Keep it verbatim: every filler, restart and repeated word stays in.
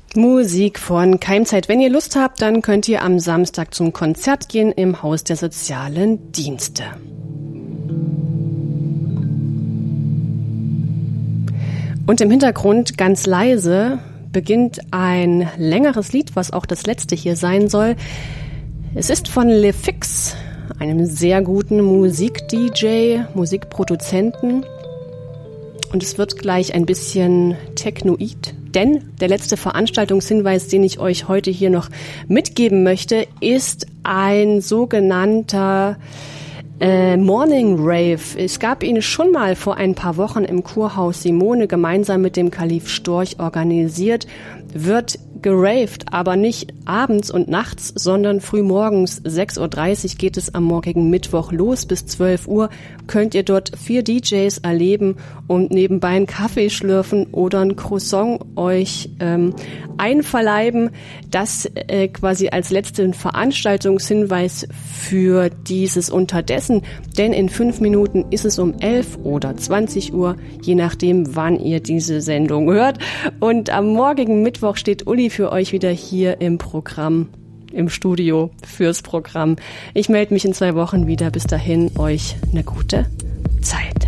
Musik von Keimzeit. Wenn ihr Lust habt, dann könnt ihr am Samstag zum Konzert gehen im Haus der sozialen Dienste. Und im Hintergrund ganz leise beginnt ein längeres Lied, was auch das letzte hier sein soll. Es ist von Le Fix, einem sehr guten Musik-D J, Musikproduzenten. Und es wird gleich ein bisschen technoid, denn der letzte Veranstaltungshinweis, den ich euch heute hier noch mitgeben möchte, ist ein sogenannter äh, Morning Rave. Es gab ihn schon mal vor ein paar Wochen im Kurhaus Simone gemeinsam mit dem Kalif Storch organisiert, wird geraved, aber nicht abends und nachts, sondern frühmorgens sechs Uhr dreißig geht es am morgigen Mittwoch los. Bis zwölf Uhr könnt ihr dort vier D Js erleben und nebenbei einen Kaffee schlürfen oder ein Croissant euch ähm, einverleiben. Das äh, quasi als letzten Veranstaltungshinweis für dieses Unterdessen, denn in fünf Minuten ist es um elf oder zwanzig Uhr, je nachdem, wann ihr diese Sendung hört. Und am morgigen Mittwoch steht Uli für euch wieder hier im Programm, im Studio fürs Programm. Ich melde mich in zwei Wochen wieder. Bis dahin, euch eine gute Zeit.